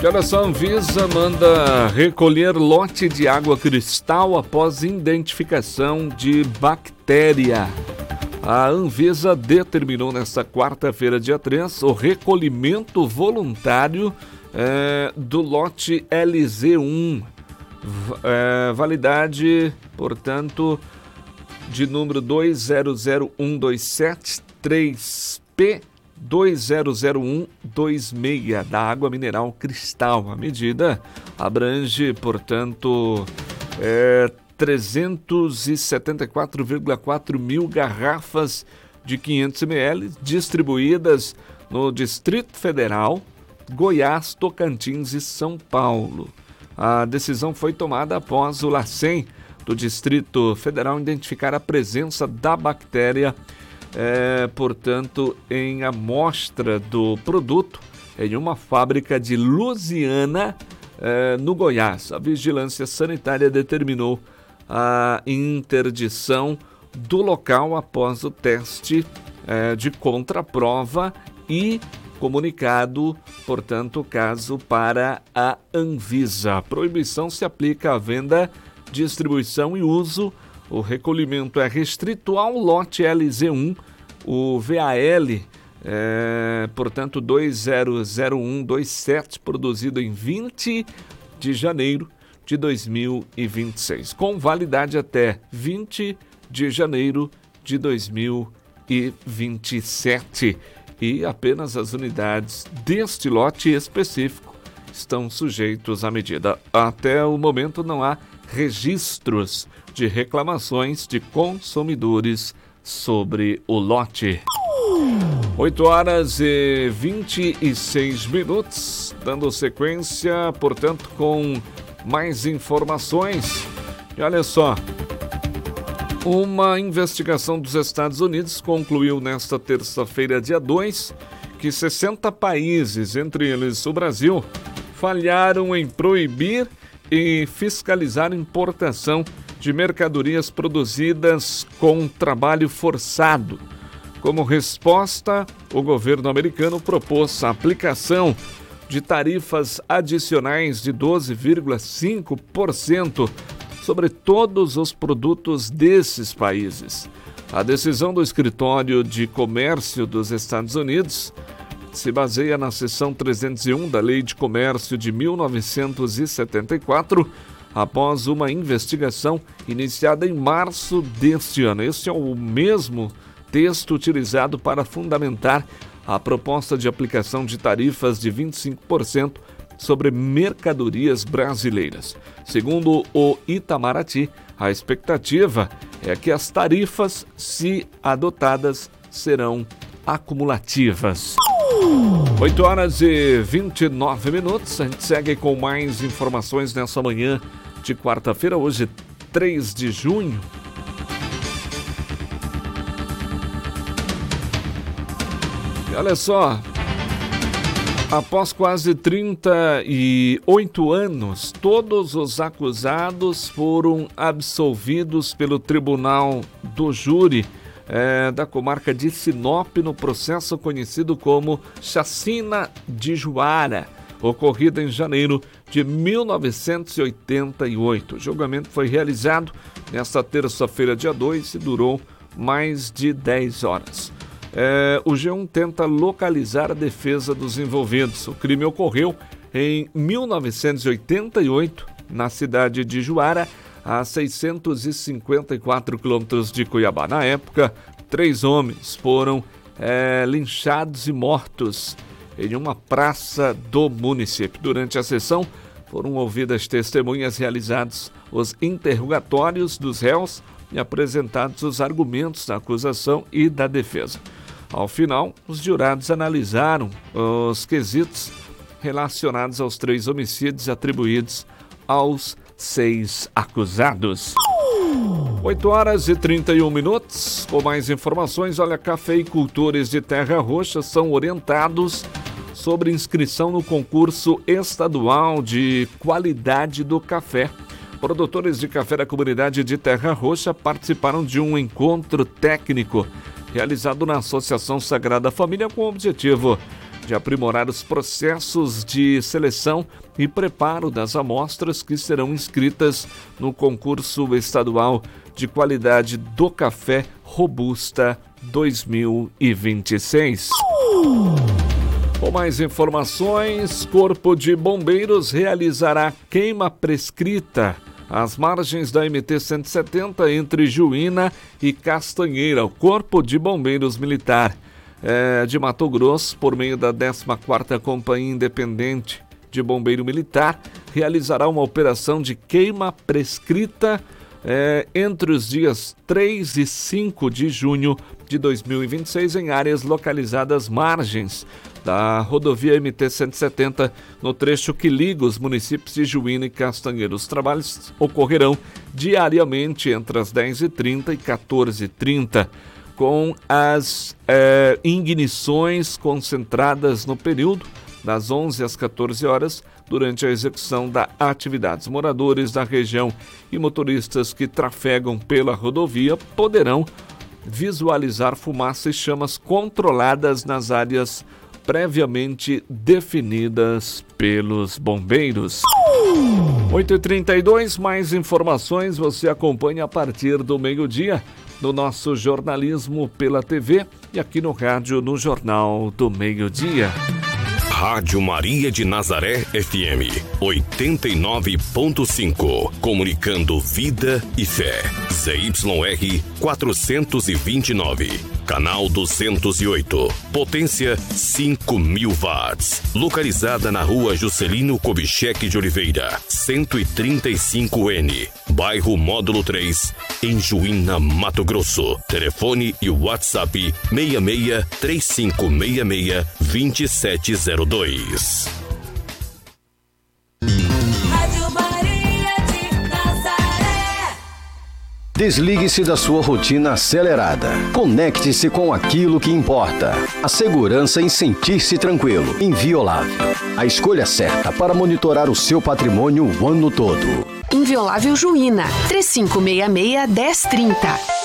E olha só, a Anvisa manda recolher lote de água cristal após identificação de bactéria. A Anvisa determinou nesta quarta-feira, dia 3, o recolhimento voluntário do lote LZ1. Validade, portanto, de número 2001273P 200126 da água mineral cristal. A medida abrange, portanto, 374,4 mil garrafas de 500 ml distribuídas no Distrito Federal, Goiás, Tocantins e São Paulo. A decisão foi tomada após o LACEN do Distrito Federal identificar a presença da bactéria, portanto, em amostra do produto em uma fábrica de Lusiana, no Goiás. A Vigilância Sanitária determinou a interdição do local após o teste de contraprova e comunicado, portanto, o caso para a Anvisa. A proibição se aplica à venda, distribuição e uso. O recolhimento é restrito ao lote LZ1, o VAL, portanto, 200127, produzido em 20 de janeiro de 2026, com validade até 20 de janeiro de 2027. E apenas as unidades deste lote específico estão sujeitos à medida. Até o momento não há registros de reclamações de consumidores sobre o lote. 8h26, dando sequência, portanto, com mais informações. E olha só, uma investigação dos Estados Unidos concluiu nesta terça-feira, dia 2, que 60 países, entre eles o Brasil, falharam em proibir e fiscalizar a importação de mercadorias produzidas com trabalho forçado. Como resposta, o governo americano propôs a aplicação de tarifas adicionais de 12,5% sobre todos os produtos desses países. A decisão do Escritório de Comércio dos Estados Unidos se baseia na seção 301 da Lei de Comércio de 1974, após uma investigação iniciada em março deste ano. Este é o mesmo texto utilizado para fundamentar a proposta de aplicação de tarifas de 25% sobre mercadorias brasileiras. Segundo o Itamaraty, a expectativa é que as tarifas, se adotadas, serão acumulativas. 8h29, a gente segue com mais informações nessa manhã de quarta-feira, hoje 3 de junho. E olha só, após quase 38 anos, todos os acusados foram absolvidos pelo Tribunal do Júri da comarca de Sinop no processo conhecido como Chacina de Juara, ocorrida em janeiro de 1988. O julgamento foi realizado nesta terça-feira, dia 2, e durou mais de 10 horas. O G1 tenta localizar a defesa dos envolvidos. O crime ocorreu em 1988, na cidade de Juara, a 654 quilômetros de Cuiabá. Na época, 3 homens foram linchados e mortos em uma praça do município. Durante a sessão, foram ouvidas testemunhas, realizados os interrogatórios dos réus e apresentados os argumentos da acusação e da defesa. Ao final, os jurados analisaram os quesitos relacionados aos 3 homicídios atribuídos aos 6 acusados. 8h31, com mais informações. Olha, cafeicultores de Terra Roxa são orientados sobre inscrição no concurso estadual de qualidade do café. Produtores de café da comunidade de Terra Roxa participaram de um encontro técnico realizado na Associação Sagrada Família com o objetivo de aprimorar os processos de seleção e preparo das amostras que serão inscritas no concurso estadual de qualidade do café Robusta 2026. Com mais informações, Corpo de Bombeiros realizará queima prescrita às margens da MT-170 entre Juína e Castanheira. O Corpo de Bombeiros Militar de Mato Grosso, por meio da 14ª Companhia Independente de Bombeiro Militar, realizará uma operação de queima prescrita entre os dias 3 e 5 de junho de 2026 em áreas localizadas margens da rodovia MT-170, no trecho que liga os municípios de Juína e Castanheira. Os trabalhos ocorrerão diariamente entre as 10h30 e 14h30, com as ignições concentradas no período das 11 às 14 horas, durante a execução da atividade. Os moradores da região e motoristas que trafegam pela rodovia poderão visualizar fumaça e chamas controladas nas áreas previamente definidas pelos bombeiros. 8h32, mais informações você acompanha a partir do meio-dia no nosso jornalismo pela TV e aqui no rádio no Jornal do Meio-Dia. Rádio Maria de Nazaré FM 89.5, comunicando vida e fé. ZYR 429, canal 208, potência 5.000 watts. Localizada na rua Juscelino Kubitschek de Oliveira, 135N, bairro Módulo 3, em Juína, Mato Grosso. Telefone e WhatsApp 66 3566 2702. Rádio Maria de Nazaré. Desligue-se da sua rotina acelerada. Conecte-se com aquilo que importa. A segurança em sentir-se tranquilo, inviolável. A escolha certa para monitorar o seu patrimônio o ano todo. Inviolável Juína, 3566-1030.